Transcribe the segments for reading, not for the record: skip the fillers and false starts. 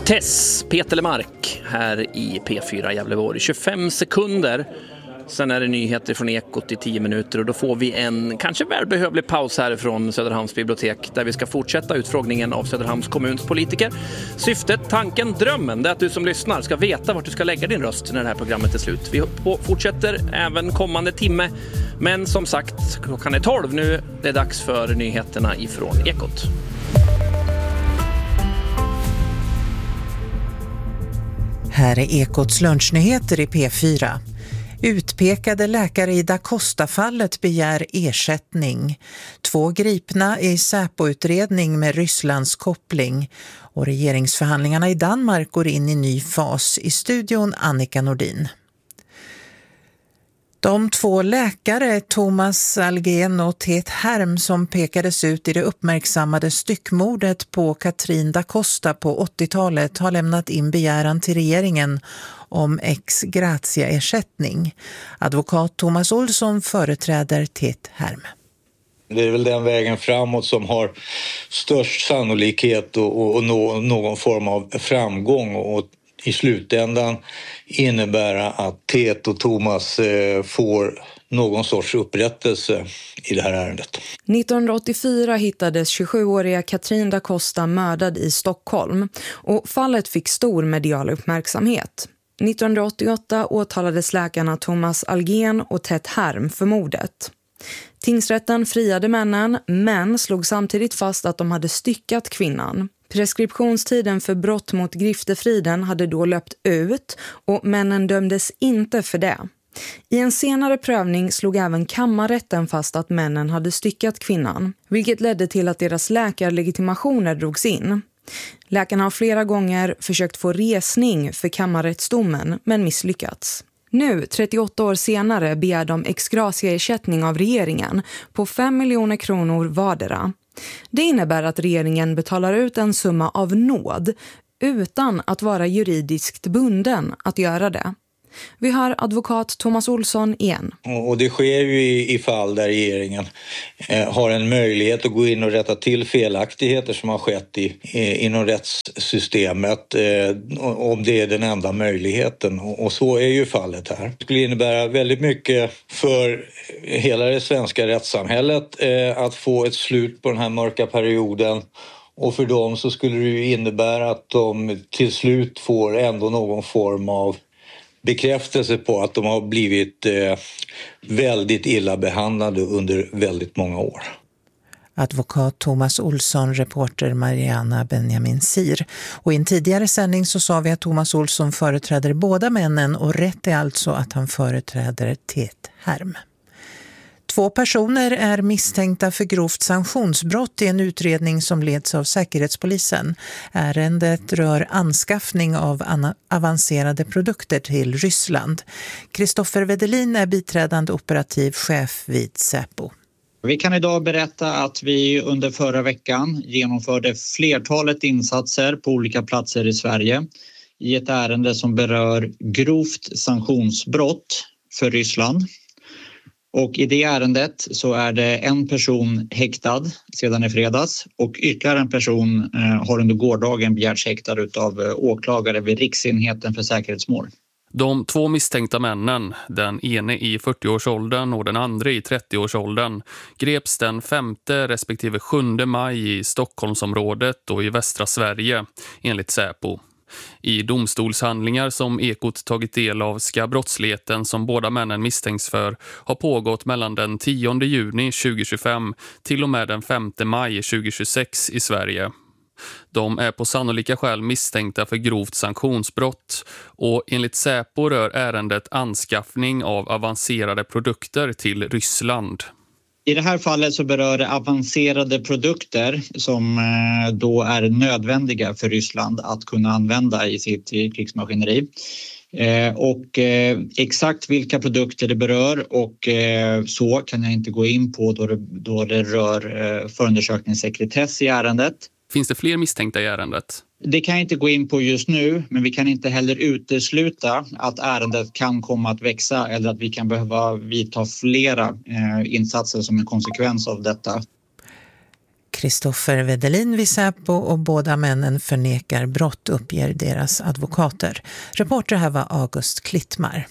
Tess, Peter Lemark här i P4 Gävleborg. 25 sekunder. Sen är det nyheter från Ekot i 10 minuter och då får vi en kanske välbehövlig paus här från Söderhamns bibliotek där vi ska fortsätta utfrågningen av Söderhamns kommuns politiker. Syftet, tanken, drömmen är att du som lyssnar ska veta vart du ska lägga din röst när det här programmet är slut. Vi fortsätter även kommande timme, men som sagt, klockan är 12 nu. Det är dags för nyheterna ifrån Ekot. Här är Ekots lunchnyheter i P4. Utpekade läkare i Da Costa-fallet begär ersättning. 2 gripna i Säpo-utredning med Rysslands koppling. Och regeringsförhandlingarna i Danmark går in i ny fas. I studion Annika Nordin. De 2 läkare, Thomas Algén och Tet Härm, som pekades ut i det uppmärksammade styckmordet på Katrin Da Costa på 80-talet har lämnat in begäran till regeringen om ex gratia-ersättning. Advokat Thomas Olsson företräder Tet Härm. Det är väl den vägen framåt som har störst sannolikhet och någon form av framgång och i slutändan innebära att Tet och Thomas får någon sorts upprättelse i det här ärendet. 1984 hittades 27-åriga Katrin Da Costa mördad i Stockholm och fallet fick stor medial uppmärksamhet. 1988 åtalades läkarna Thomas Algén och Tet Härm för mordet. Tingsrätten friade männen men slog samtidigt fast att de hade styckat kvinnan. Preskriptionstiden för brott mot griftefriden hade då löpt ut och männen dömdes inte för det. I en senare prövning slog även kammarrätten fast att männen hade styckat kvinnan, vilket ledde till att deras läkarlegitimationer drogs in. Läkarna har flera gånger försökt få resning för kammarrättsdomen men misslyckats. Nu, 38 år senare, begär de ex gratia-ersättning av regeringen på 5 miljoner kronor vardera. Det innebär att regeringen betalar ut en summa av nåd utan att vara juridiskt bunden att göra det. Vi hör advokat Thomas Olsson igen. Och det sker ju i fall där regeringen har en möjlighet att gå in och rätta till felaktigheter som har skett inom rättssystemet om det är den enda möjligheten. Och så är ju fallet här. Det skulle innebära väldigt mycket för hela det svenska rättssamhället att få ett slut på den här mörka perioden. Och för dem så skulle det ju innebära att de till slut får ändå någon form av bekräftelse på att de har blivit väldigt illa behandlade under väldigt många år. Advokat Thomas Olsson, reporter Mariana Benjamin Sir. Och i en tidigare sändning så sa vi att Thomas Olsson företräder båda männen och rätt är alltså att han företräder Tet Härm. 2 personer är misstänkta för grovt sanktionsbrott i en utredning som leds av Säkerhetspolisen. Ärendet rör anskaffning av avancerade produkter till Ryssland. Kristoffer Wedelin är biträdande operativ chef vid Säpo. Vi kan idag berätta att vi under förra veckan genomförde flertalet insatser på olika platser i Sverige i ett ärende som berör grovt sanktionsbrott för Ryssland. Och i det ärendet så är det en person häktad sedan i fredags och ytterligare en person har under gårdagen begärts häktad av åklagare vid Riksenheten för säkerhetsmål. De 2 misstänkta männen, den ene i 40-årsåldern och den andra i 30-årsåldern, greps den 5:e respektive 7:e maj i Stockholmsområdet och i västra Sverige, enligt Säpo. I domstolshandlingar som Ekot tagit del av ska brottsligheten som båda männen misstänks för ha pågått mellan den 10 juni 2025 till och med den 5 maj 2026 i Sverige. De är på sannolika skäl misstänkta för grovt sanktionsbrott och enligt Säpo rör ärendet anskaffning av avancerade produkter till Ryssland. I det här fallet så berör det avancerade produkter som då är nödvändiga för Ryssland att kunna använda i sitt krigsmaskineri. Och exakt vilka produkter det berör och så kan jag inte gå in på då det rör förundersökningssekretess i ärendet. Finns det fler misstänkta i ärendet? Det kan jag inte gå in på just nu, men vi kan inte heller utesluta att ärendet kan komma att växa eller att vi kan behöva vidta flera insatser som en konsekvens av detta. Kristoffer Wedelin vid Säpo och båda männen förnekar brott, uppger deras advokater. Reporter här var August Klittmar.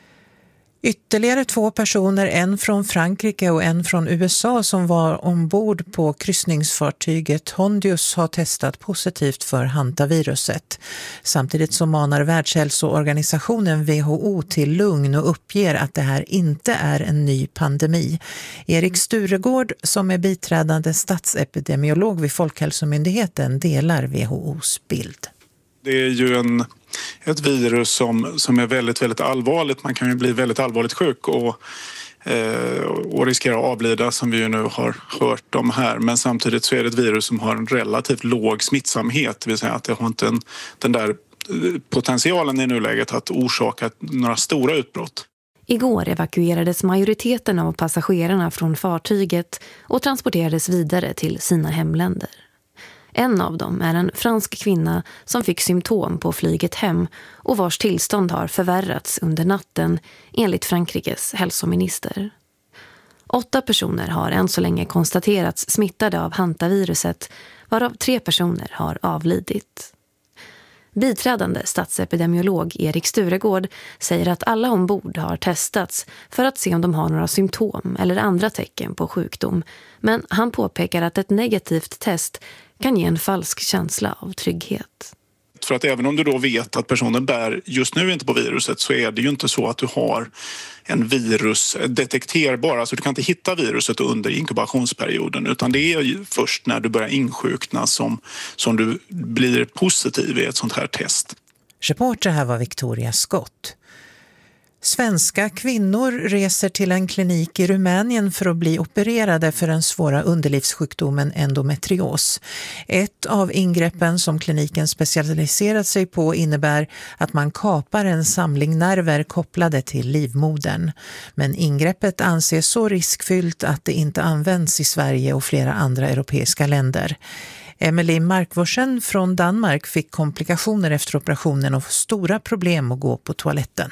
Ytterligare 2 personer, en från Frankrike och en från USA som var ombord på kryssningsfartyget Hondius har testat positivt för hantaviruset. Samtidigt så manar Världshälsoorganisationen WHO till lugn och uppger att det här inte är en ny pandemi. Erik Sturegård, som är biträdande statsepidemiolog vid Folkhälsomyndigheten, delar WHO:s bild. Det är ju ett virus som är väldigt, väldigt allvarligt. Man kan ju bli väldigt allvarligt sjuk och riskera att avlida, som vi ju nu har hört om här. Men samtidigt så är det ett virus som har en relativt låg smittsamhet. Det vill säga att det har inte den där potentialen i nuläget att orsaka några stora utbrott. Igår evakuerades majoriteten av passagerarna från fartyget och transporterades vidare till sina hemländer. En av dem är en fransk kvinna som fick symptom på flyget hem och vars tillstånd har förvärrats under natten, enligt Frankrikes hälsominister. 8 personer har än så länge konstaterats smittade av hantaviruset, varav 3 personer har avlidit. Biträdande statsepidemiolog Erik Sturegård säger att alla ombord har testats för att se om de har några symptom eller andra tecken på sjukdom. Men han påpekar att ett negativt test kan ge en falsk känsla av trygghet. För att även om du då vet att personen bär just nu inte på viruset, så är det ju inte så att du har en virus detekterbar. Alltså du kan inte hitta viruset under inkubationsperioden, utan det är ju först när du börjar insjukna som du blir positiv i ett sånt här test. Reporter här var Victoria Scott. Svenska kvinnor reser till en klinik i Rumänien för att bli opererade för den svåra underlivssjukdomen endometrios. Ett av ingreppen som kliniken specialiserat sig på innebär att man kapar en samling nerver kopplade till livmodern. Men ingreppet anses så riskfyllt att det inte används i Sverige och flera andra europeiska länder. Emily Markvorsen från Danmark fick komplikationer efter operationen och stora problem att gå på toaletten.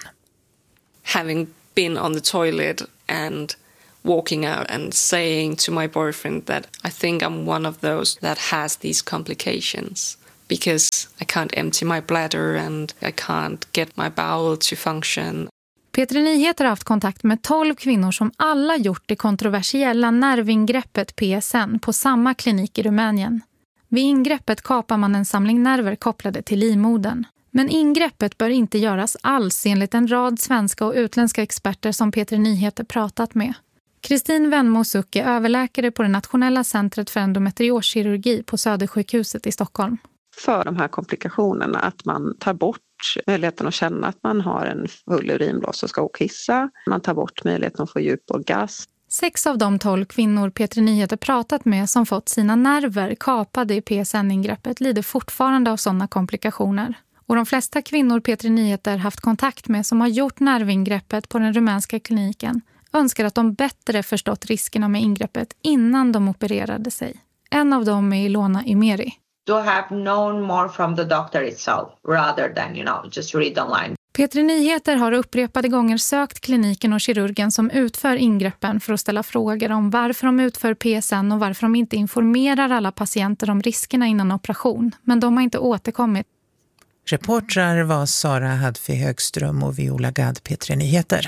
Having been on the toilet and walking out and saying to my boyfriend that I think I'm one of those that has these complications because I can't empty my bladder and I can't get my bowel to function. P3 Nyheter har haft kontakt med 12 kvinnor som alla gjort det kontroversiella nervingreppet PSN på samma klinik i Rumänien. Vid ingreppet kapar man en samling nerver kopplade till livmodern. Men ingreppet bör inte göras alls enligt en rad svenska och utländska experter som P3 Nyheter pratat med. Kristin Wenmo-Suck är överläkare på det nationella centret för endometrioskirurgi på Södersjukhuset i Stockholm. För de här komplikationerna, att man tar bort möjligheten att känna att man har en full urinblås och ska kissa. Man tar bort möjligheten att få djup orgasm. 6 av de 12 kvinnor P3 Nyheter pratat med som fått sina nerver kapade i PSN-ingreppet lider fortfarande av sådana komplikationer. Och de flesta kvinnor P3 Nyheter haft kontakt med som har gjort nervingreppet på den rumänska kliniken önskar att de bättre förstått riskerna med ingreppet innan de opererade sig. En av dem är Ilona Imeri. To have known more from the doctor itself rather than, just read online. P3 Nyheter har upprepade gånger sökt kliniken och kirurgen som utför ingreppen för att ställa frågor om varför de utför PSN och varför de inte informerar alla patienter om riskerna innan operation. Men de har inte återkommit. Reportrar var Sara Hadfi Högström och Viola Gad, P3 Nyheter.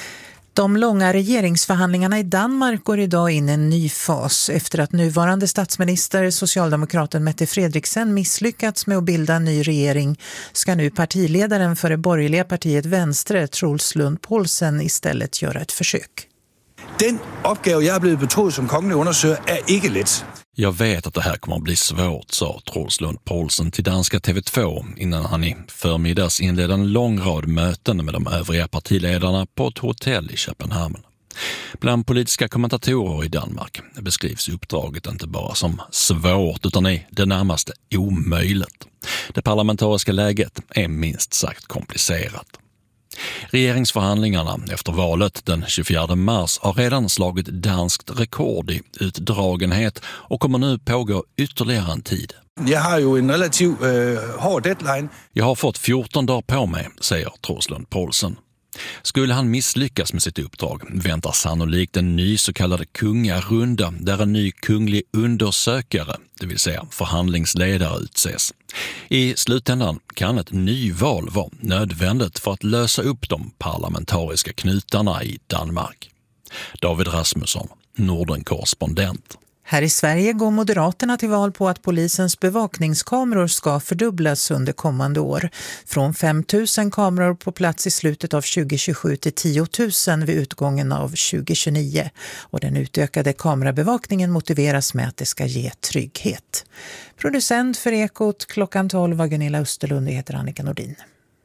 De långa regeringsförhandlingarna i Danmark går idag in i en ny fas. Efter att nuvarande statsminister, socialdemokraten Mette Frederiksen, misslyckats med att bilda en ny regering ska nu partiledaren för det borgerliga partiet Venstre, Troels Lund Poulsen, istället göra ett försök. Den uppgave jag har blivit betrodd som kongelig undersökare är inte lätt. Jag vet att det här kommer att bli svårt, sa Troels Lund Poulsen till danska TV2 innan han i förmiddags inledde en lång rad möten med de övriga partiledarna på ett hotell i Köpenhamn. Bland politiska kommentatorer i Danmark beskrivs uppdraget inte bara som svårt utan i det närmaste omöjligt. Det parlamentariska läget är minst sagt komplicerat. Regeringsförhandlingarna efter valet den 24 mars har redan slagit danskt rekord i utdragenhet och kommer nu pågå ytterligare en tid. Jag har ju en relativt hård deadline. Jag har fått 14 dagar på mig, säger Troels Lund Poulsen. Skulle han misslyckas med sitt uppdrag väntar sannolikt en ny så kallad kungarunda där en ny kunglig undersökare, det vill säga förhandlingsledare, utses. I slutändan kan ett nyval vara nödvändigt för att lösa upp de parlamentariska knutarna i Danmark. David Rasmusson, Norden-korrespondent. Här i Sverige går Moderaterna till val på att polisens bevakningskameror ska fördubblas under kommande år. Från 5 000 kameror på plats i slutet av 2027 till 10 000 vid utgången av 2029. Och den utökade kamerabevakningen motiveras med att det ska ge trygghet. Producent för Ekot klockan 12 var Gunilla Österlund, heter Annika Nordin.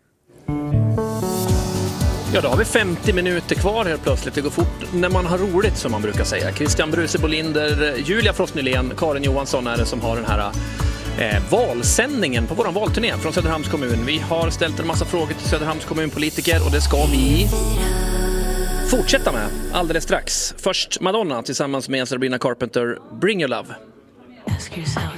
Ja, då har vi 50 minuter kvar helt plötsligt. Det går fort när man har roligt, som man brukar säga. Christian Bruse Bolinder, Julia Frost Nylén, Karin Johansson är det som har den här valsändningen på vår valturné från Söderhamns kommun. Vi har ställt en massa frågor till Söderhamns kommunpolitiker och det ska vi fortsätta med alldeles strax. Först Madonna tillsammans med Sabrina Carpenter, Bring Your Love.